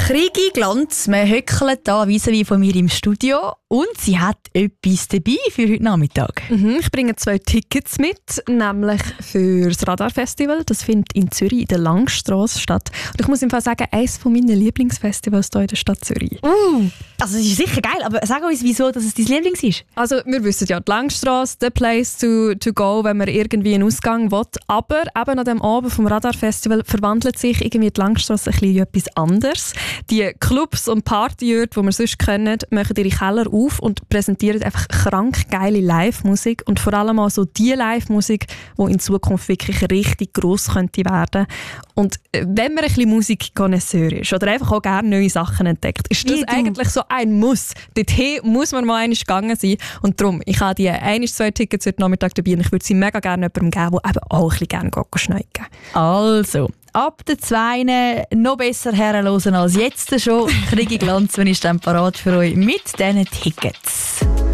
Krigi Glanz, wir höckeln hier vis-à-vis von mir im Studio und sie hat etwas dabei für heute Nachmittag. Ich bringe 2 Tickets mit, nämlich für das Radar-Festival. Das findet in Zürich in der Langstrasse statt. Und ich muss im Fall sagen, eines meiner Lieblingsfestivals hier in der Stadt Zürich. Also es ist sicher geil, aber sag uns, wieso dass es dein Lieblings ist. Also wir wissen ja, die Langstrasse, the place to go, wenn man irgendwie einen Ausgang will. Aber eben an dem Abend vom Radar-Festival verwandelt sich irgendwie die Langstrasse ein bisschen in etwas anderes. Die Clubs und Partyorte, die wir sonst kennen, machen ihre Keller auf und präsentieren einfach krank geile Live-Musik und vor allem auch so die Live-Musik, die in Zukunft wirklich richtig gross könnte werden. Und wenn man ein bisschen Musikkonnoisseur ist oder einfach auch gerne neue Sachen entdeckt, ist das eigentlich so ein Muss. Dorthin muss man mal einmal gegangen sein. Und darum, ich habe die 1-2 Tickets heute Nachmittag dabei und ich würde sie mega gerne jemandem geben, der eben auch ein bisschen gerne schneiden. Also, ab der 2 noch besser herhören als jetzt schon. Krigi Glanz, wenn ich dann parat für euch mit diesen Tickets.